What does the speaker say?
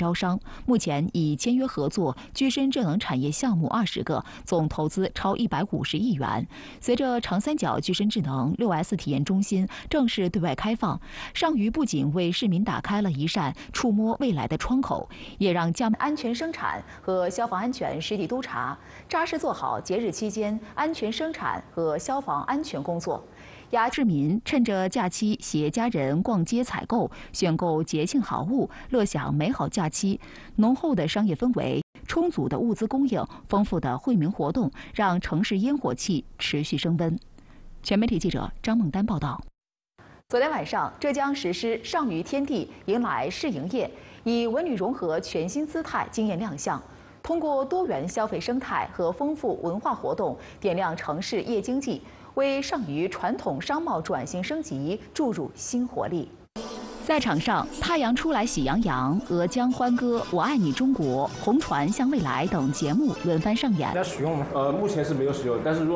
招商。目前已签约合作居身智能产业项目20个，总投资超150亿元。随着长三角居身智能 6S 体验中心正式对外开放，上虞不仅为市民打开了一扇触摸未来的窗口，也让将安全生产和消防安全实地督查，扎实做好节日期间安全生产和消防安全工作。市民趁着假期携家人逛街采购，选购节庆好物，乐享美好假期。浓厚的商业氛围、充足的物资供应、丰富的惠民活动，让城市烟火气持续升温。全媒体记者张梦丹报道。昨天晚上，浙江实施上虞天地迎来试营业，以文旅融合全新姿态惊艳亮相。通过多元消费生态和丰富文化活动，点亮城市夜经济，为上虞传统商贸转型升级注入新活力。赛场上，太阳出来喜洋洋、鹅江欢歌、我爱你中国、红船向未来等节目轮番上演。 要使用吗？目前是没有使用，但是如果